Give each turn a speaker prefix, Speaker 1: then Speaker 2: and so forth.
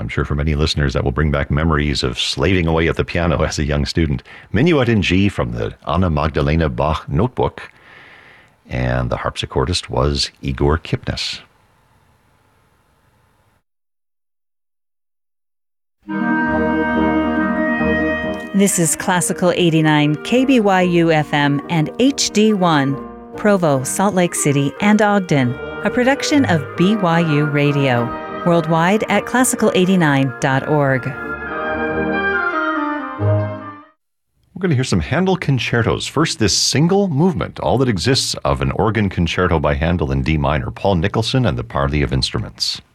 Speaker 1: I'm sure for many listeners that will bring back memories of slaving away at the piano as a young student. Minuet in G from the Anna Magdalena Bach notebook. And the harpsichordist was Igor Kipnis.
Speaker 2: This is Classical 89, KBYU FM and HD1, Provo, Salt Lake City, and Ogden, a production of BYU Radio, worldwide at classical89.org.
Speaker 1: We're going to hear some Handel concertos. First, this single movement, all that exists of an organ concerto by Handel in D minor, Paul Nicholson and the Parley of Instruments.